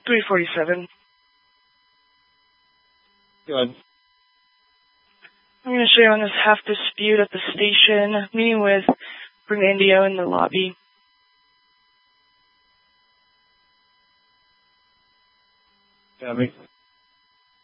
347. Good. I'm going to show you on this half dispute at the station, meeting with Bring Indio in the lobby. Copy.